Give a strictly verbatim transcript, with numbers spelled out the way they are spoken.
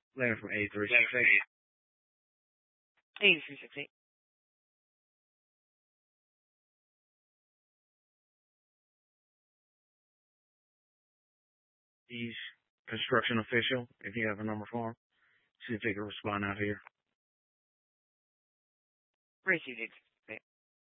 Landing from eight three six eight. eight three six eight. He's construction official, if you have a number for him. See if they can respond out here. Received.